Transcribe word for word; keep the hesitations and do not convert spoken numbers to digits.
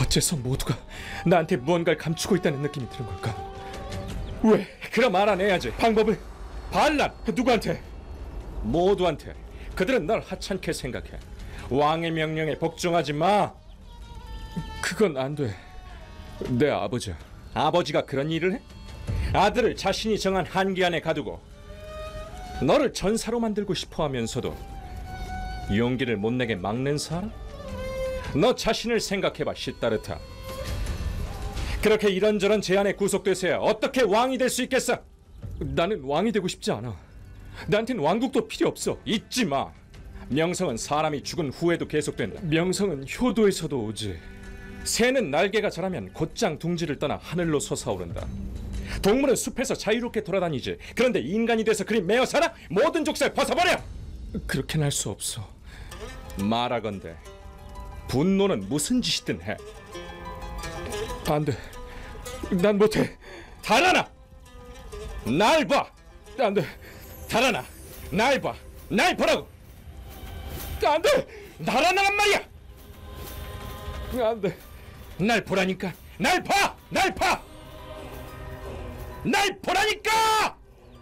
어째서 모두가 나한테 무언가를 감추고 있다는 느낌이 드는 걸까? 왜? 그럼 알아내야지. 방법을. 반란. 누구한테? 모두한테. 그들은 널 하찮게 생각해. 왕의 명령에 복종하지 마. 그건 안 돼. 내 아버지야. 아버지가 그런 일을 해? 아들을 자신이 정한 한계 안에 가두고 너를 전사로 만들고 싶어 하면서도 용기를 못 내게 막는 사람? 너 자신을 생각해봐, 시다르타. 그렇게 이런저런 제한에 구속돼서야 어떻게 왕이 될 수 있겠어? 나는 왕이 되고 싶지 않아. 나한텐 왕국도 필요 없어. 잊지 마. 명성은 사람이 죽은 후에도 계속된다. 명성은 효도에서도 오지. 새는 날개가 자라면 곧장 둥지를 떠나 하늘로 솟아오른다. 동물은 숲에서 자유롭게 돌아다니지. 그런데 인간이 돼서 그리 매어 살아? 모든 족쇄 벗어버려! 그렇게는 할 수 없어. 말하건대 분노는 무슨 짓이든 해. 안 돼. 난 못해. 달아나! 날 봐! 안 돼. 달아나! 날 봐! 날 보라고! 안 돼! 달아나란 말이야! 안 돼. 날 보라니까! 날 봐! 날 봐! 날 보라니까!